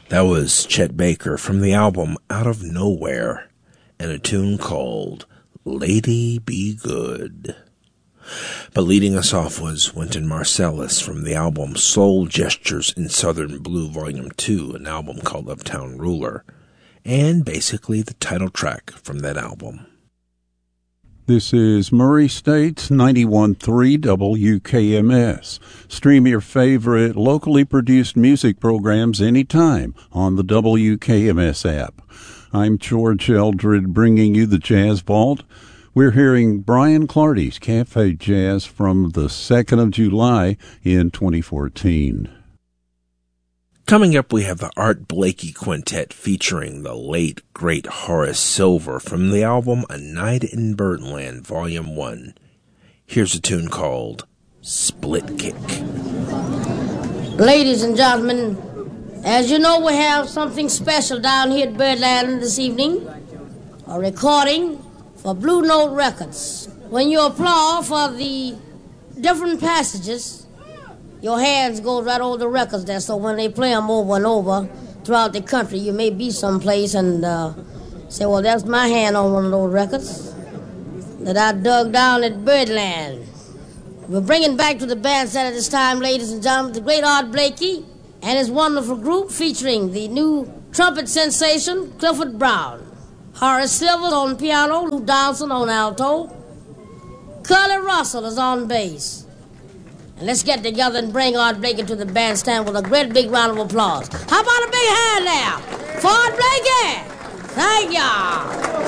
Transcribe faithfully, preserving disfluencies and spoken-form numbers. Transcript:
That was Chet Baker from the album Out of Nowhere, and a tune called Lady Be Good. But leading us off was Wynton Marsalis from the album Soul Gestures in Southern Blue Volume two, an album called Uptown Ruler, and basically the title track from that album. This is Murray State's ninety-one point three W K M S. Stream your favorite locally produced music programs anytime on the W K M S app. I'm George Eldred bringing you the Jazz Vault. We're hearing Brian Clardy's Cafe Jazz from the second of July in twenty fourteen. Coming up, we have the Art Blakey Quintet featuring the late, great Horace Silver from the album A Night in Birdland, Volume one. Here's a tune called Split Kick. Ladies and gentlemen, as you know, we have something special down here at Birdland this evening, a recording for Blue Note Records. When you applaud for the different passages, your hands go right over the records there, so when they play them over and over throughout the country, you may be someplace and uh, say, well, that's my hand on one of those records that I dug down at Birdland. We're bringing back to the bandstand at this time, ladies and gentlemen, the great Art Blakey and his wonderful group featuring the new trumpet sensation, Clifford Brown. Horace Silver on piano, Lou Donaldson on alto. Curly Russell is on bass. And let's get together and bring Art Blakey to the bandstand with a great big round of applause. How about a big hand now for Art Blakey? Thank y'all.